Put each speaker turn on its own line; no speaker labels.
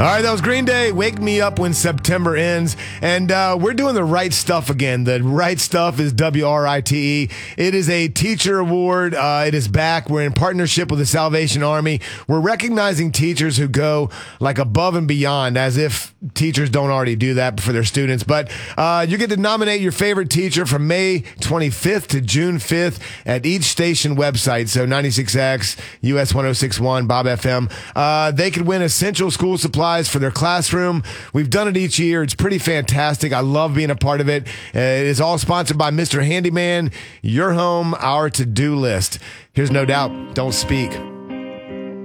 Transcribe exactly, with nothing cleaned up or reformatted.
All right, that was Green Day, Wake Me Up When September Ends. And uh, we're doing the right stuff again. The right stuff is W R I T E. It is a teacher award. Uh, it is back. We're in partnership with the Salvation Army. We're recognizing teachers who go like above and beyond, as if teachers don't already do that for their students. But uh, you get to nominate your favorite teacher from May twenty-fifth to June fifth at each station website. So ninety-six X, U S one oh six point one, Bob F M. Uh, they could win essential school supplies for their classroom. We've done it each year. It's pretty fantastic. I love being a part of it. Uh, it is all sponsored by Mister Handyman. Your home, our to-do list. Here's No Doubt. Don't Speak.